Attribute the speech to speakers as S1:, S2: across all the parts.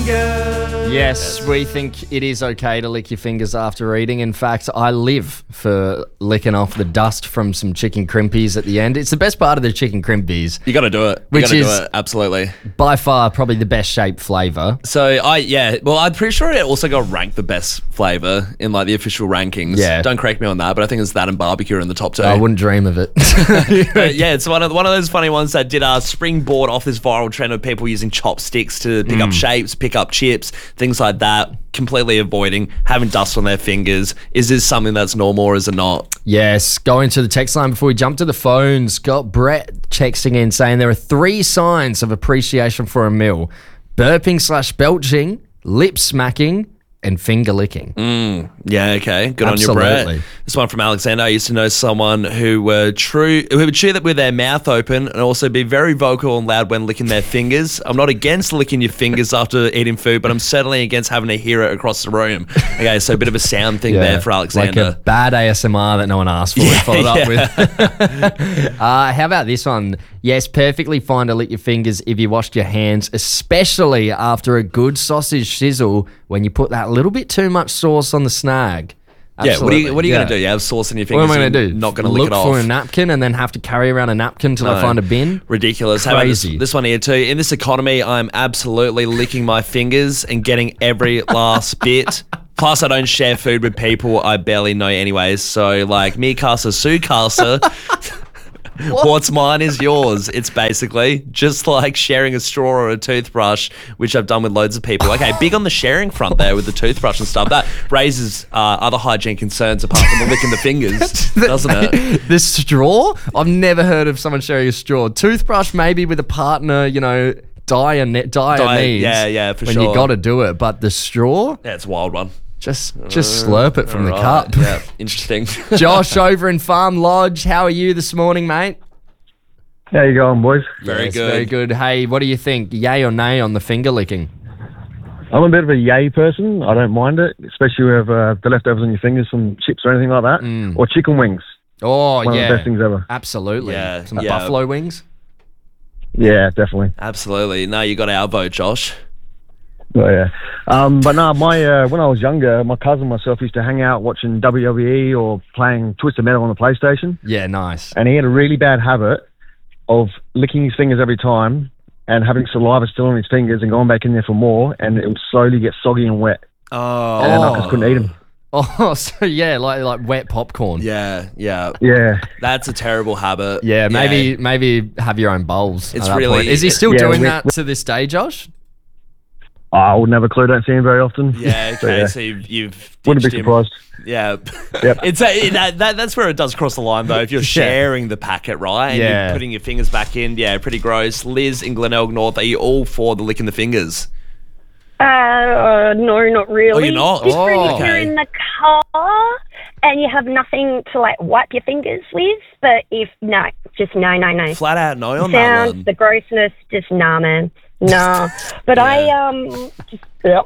S1: fingers.
S2: Yes, we think it is okay to lick your fingers after eating. In fact, I live for licking off the dust from some chicken crimpies at the end. It's the best part of the chicken crimpies.
S1: You got to do it.
S2: Which is
S1: do it. Absolutely.
S2: By far, probably the best shaped flavour.
S1: So I'm pretty sure it also got ranked the best flavour in like the official rankings.
S2: Yeah.
S1: Don't correct me on that, but I think it's that and barbecue in the top two.
S2: I wouldn't dream of it.
S1: Yeah, it's one of those funny ones that did springboard off this viral trend of people using chopsticks to pick up shapes, pick up chips, things like that. Completely avoiding having dust on their fingers. Is this something that's normal or is it not?
S2: Yes, going to the text line before we jump to the phones. Got Brett texting in saying there are 3 signs of appreciation for a meal: burping/belching, lip smacking, and finger licking.
S1: Yeah, okay. Good
S2: Absolutely.
S1: on you, Brett. This one from Alexander. I used to know someone who would chew that with their mouth open and also be very vocal and loud when licking their fingers. I'm not against licking your fingers after eating food, but I'm certainly against having to hear it across the room. Okay, so a bit of a sound thing there for Alexander.
S2: Like a bad ASMR that no one asked for. Followed up with. How about this one? Yes, perfectly fine to lick your fingers if you washed your hands, especially after a good sausage sizzle when you put that little bit too much sauce on the snag. Absolutely.
S1: Yeah, what are you going to do? You have sauce in your fingers?
S2: What am I going to do?
S1: Not going to lick it off?
S2: Look for a napkin and then have to carry around a napkin till I find a bin?
S1: Ridiculous.
S2: Crazy.
S1: How about this one here too? In this economy, I'm absolutely licking my fingers and getting every last bit. Plus, I don't share food with people I barely know anyways. So, like, me casa, su casa. What's mine is yours. It's basically just like sharing a straw or a toothbrush, which I've done with loads of people. Okay, big on the sharing front there with the toothbrush and stuff. That raises other hygiene concerns apart from the licking the fingers, doesn't it?
S2: The straw? I've never heard of someone sharing a straw. Toothbrush maybe with a partner, dire needs.
S1: Yeah, for
S2: when
S1: sure.
S2: you got to do it. But the straw?
S1: Yeah, it's a wild one.
S2: Just slurp it from the cup.
S1: Yeah, interesting.
S2: Josh over in Farm Lodge, how are you this morning, mate?
S3: How you going, boys?
S1: Very
S2: Yes,
S1: good.
S2: Very good. Hey, what do you think? Yay or nay on the finger licking?
S3: I'm a bit of a yay person. I don't mind it, especially with the leftovers on your fingers from chips or anything like that. Or chicken wings.
S2: Oh,
S3: One of the best things ever.
S2: Absolutely.
S1: Yeah,
S2: Some
S1: yeah.
S2: buffalo wings?
S3: Yeah, definitely.
S1: Absolutely. No, you got our vote, Josh.
S3: Oh, yeah. But no, when I was younger, my cousin and myself used to hang out watching WWE or playing Twisted Metal on the PlayStation.
S2: Yeah, nice.
S3: And he had a really bad habit of licking his fingers every time and having saliva still on his fingers and going back in there for more, and it would slowly get soggy and wet.
S1: Oh.
S3: And I just couldn't eat them.
S2: Oh, so yeah, like wet popcorn.
S1: Yeah.
S3: Yeah.
S1: That's a terrible habit.
S2: Yeah, maybe have your own bowls.
S1: It's
S2: at that
S1: really-
S2: point. Is he still
S3: Yeah,
S2: doing
S3: we-
S2: that to this day, Josh?
S3: I wouldn't have a clue. Don't see him very often.
S1: Yeah,
S3: So,
S1: okay,
S3: yeah.
S1: so you've
S3: Wouldn't be
S1: ditched him.
S3: surprised.
S1: Yeah.
S3: Yep.
S1: That's where it does cross the line, though. If you're sharing the packet, right, and
S2: Yeah.
S1: you're putting your fingers back in, yeah, pretty gross. Liz in Glenelg North, are you all for the licking the fingers?
S4: No, not really.
S1: Oh, you're not?
S4: Different
S1: Oh,
S4: if you're
S1: okay.
S4: in the car and you have nothing to wipe your fingers with. But just no.
S1: Flat out no on
S4: The
S1: that
S4: sound,
S1: one.
S4: the grossness, just nah, man. Nah. But but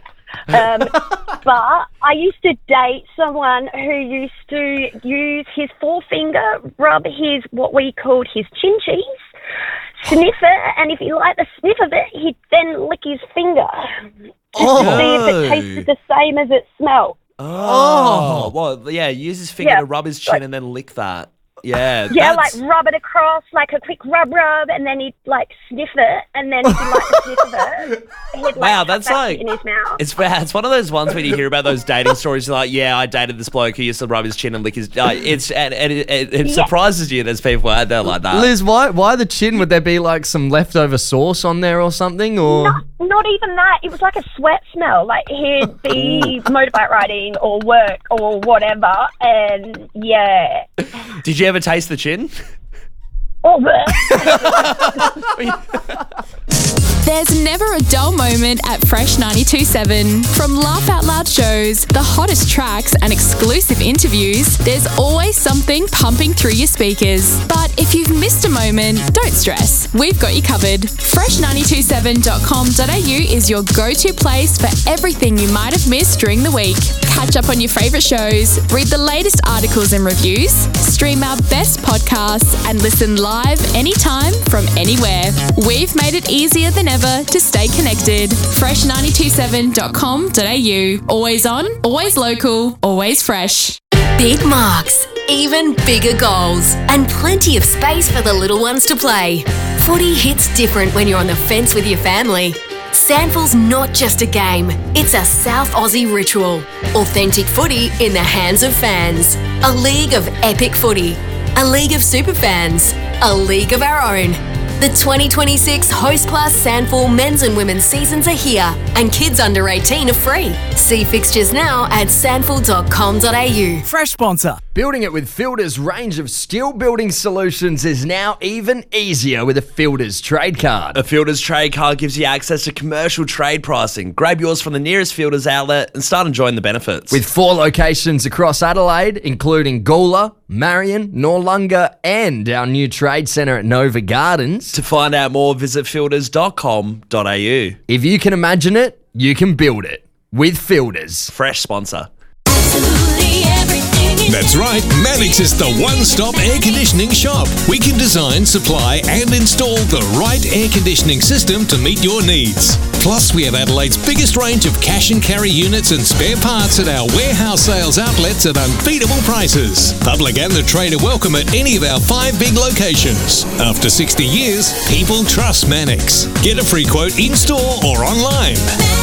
S4: I used to date someone who used to use his forefinger, rub what we called his chin cheese, sniff it, and if he liked the sniff of it, he'd then lick his finger just to see if it tasted the same as it smelled.
S1: Oh, well, yeah, use his finger
S4: Yeah.
S1: to rub his chin and then lick that. Yeah,
S4: Yeah,
S1: that's-
S4: rub it across, a quick rub, and then he'd sniff it, and then if he liked the sniff of it, he'd
S1: Wow,
S4: put
S1: that's
S4: that in his mouth.
S1: It's one of those ones when you hear about those dating stories. You're like, yeah, I dated this bloke who used to rub his chin and lick his. It surprises you. There's people out there like that.
S2: Liz, why the chin? Would there be some leftover sauce on there or something? Or
S4: Not even that. It was like a sweat smell. He'd be motorbike riding or work or whatever, and yeah.
S1: Did you ever taste the chin?
S4: Oh,
S5: There's never a dull moment at Fresh 92.7. From laugh out loud shows, the hottest tracks, and exclusive interviews, there's always something pumping through your speakers. But if you've missed a moment, don't stress. We've got you covered. Fresh927.com.au is your go-to place for everything you might have missed during the week. Catch up on your favourite shows, read the latest articles and reviews, stream our best podcasts, and listen live live anytime from anywhere. We've made it easier than ever to stay connected. Fresh927.com.au. Always on, always local, always fresh.
S6: Big marks, even bigger goals, and plenty of space for the little ones to play. Footy hits different when you're on the fence with your family. Sandful's not just a game, it's a South Aussie ritual. Authentic footy in the hands of fans. A league of epic footy. A league of super fans. A league of our own. The 2026 Host Class Sandful men's and women's seasons are here, and kids under 18 are free. See fixtures now at sandful.com.au.
S7: Fresh sponsor.
S2: Building it with Fielder's range of steel building solutions is now even easier with a Fielder's trade card.
S1: A Fielder's trade card gives you access to commercial trade pricing. Grab yours from the nearest Fielder's outlet and start enjoying the benefits.
S2: With 4 locations across Adelaide, including Gawler, Marion, Noarlunga, and our new trade centre at Nova Gardens.
S1: To find out more, visit fielders.com.au.
S2: If you can imagine it, you can build it. With Fielder's.
S1: Fresh sponsor.
S8: That's right, Mannix is the one-stop air conditioning shop. We can design, supply and install the right air conditioning system to meet your needs. Plus, we have Adelaide's biggest range of cash and carry units and spare parts at our warehouse sales outlets at unbeatable prices. Public and the trade are welcome at any of our 5 big locations. After 60 years, people trust Mannix. Get a free quote in-store or online.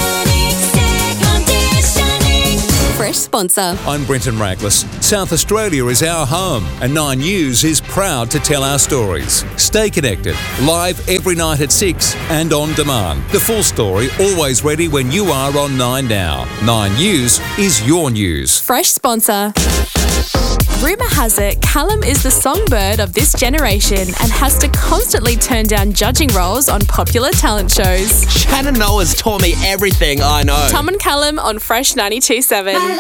S6: Fresh sponsor.
S8: I'm Brenton Raglas. South Australia is our home, and 9 News is proud to tell our stories. Stay connected, live every night at 6 and on demand. The full story always ready when you are on 9 Now. 9 News is your news.
S5: Fresh sponsor. Rumour has it Callum is the songbird of this generation and has to constantly turn down judging roles on popular talent shows.
S1: Shannon Noah's taught me everything I know.
S5: Tom and Callum on Fresh 92.7.